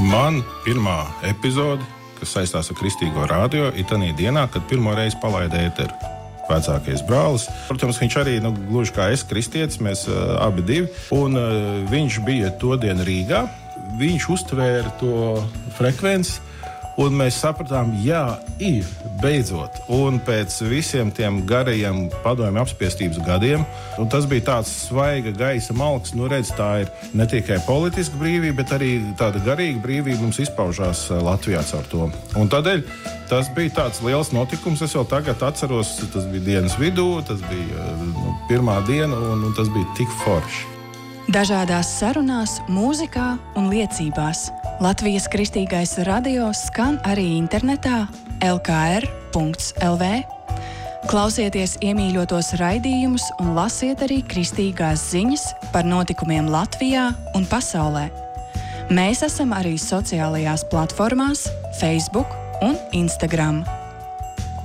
Man pirmā epizode, kas saistās ar Kristīgo radio, ir tanī dienā, kad pirmo reizi palaida ēteru. Vecākais brālis. Protams, viņš arī, gluži kā es, kristietis, mēs abi divi. Un viņš bija to dienu Rīgā. Viņš uztvēra to frekvenci, un mēs sapratām, jā, ir, beidzot. Un pēc visiem tiem garajiem padomju apspiestības gadiem, un tas bija tāds svaiga gaisa malks, redz, tā ir ne tikai politiska brīvība, bet arī tāda garīga brīvība mums izpaužās Latvijā caur to. Un tādēļ tas bija tāds liels notikums, es vēl tagad atceros, tas bija dienas vidū, tas bija pirmā diena, un tas bija tik forši. Dažādās sarunās, mūzikā un liecībās Latvijas Kristīgais radio skan arī internetā lkr.lv. Klausieties iemīļotos raidījumus un lasiet arī kristīgās ziņas par notikumiem Latvijā un pasaulē. Mēs esam arī sociālajās platformās Facebook un Instagram.